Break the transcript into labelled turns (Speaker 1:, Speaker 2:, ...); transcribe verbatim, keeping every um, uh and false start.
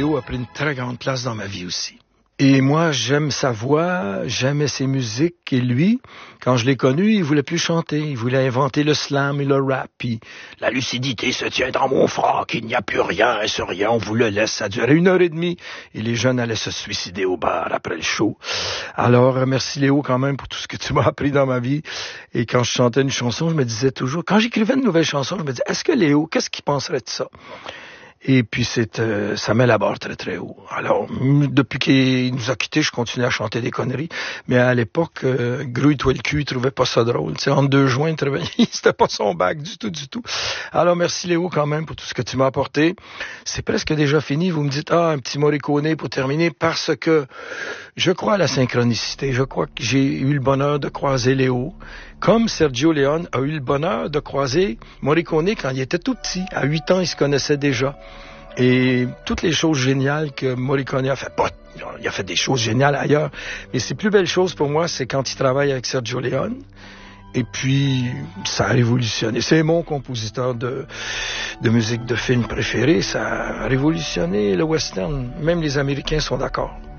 Speaker 1: Léo a pris une très grande place dans ma vie aussi. Et moi, j'aime sa voix, j'aimais ses musiques. Et lui, quand je l'ai connu, il voulait plus chanter. Il voulait inventer le slam et le rap. Puis la lucidité se tient dans mon froc. Il n'y a plus rien, et ce rien, on vous le laisse. Ça durait une heure et demie. Et les jeunes allaient se suicider au bar après le show. Alors, merci Léo quand même pour tout ce que tu m'as appris dans ma vie. Et quand je chantais une chanson, je me disais toujours, quand j'écrivais une nouvelle chanson, je me disais, est-ce que Léo, qu'est-ce qu'il penserait de ça? Et puis, c'est, euh, ça met la barre très, très haut. Alors, depuis qu'il nous a quittés, je continue à chanter des conneries. Mais à l'époque, euh, grouille-toi le cul, il trouvait pas ça drôle. Tu sais, entre deux joints, c'était pas son bac du tout, du tout. Alors, merci Léo quand même pour tout ce que tu m'as apporté. C'est presque déjà fini. Vous me dites, ah, un petit Morricone pour terminer, parce que je crois à la synchronicité. Je crois que j'ai eu le bonheur de croiser Léo. Comme Sergio Leone a eu le bonheur de croiser Morricone quand il était tout petit. À huit ans, il se connaissait déjà. Et toutes les choses géniales que Morricone a fait, pas, il a fait des choses géniales ailleurs, mais ses plus belles choses pour moi, c'est quand il travaille avec Sergio Leone. Et puis, ça a révolutionné. C'est mon compositeur de, de musique de film préféré. Ça a révolutionné le western. Même les Américains sont d'accord.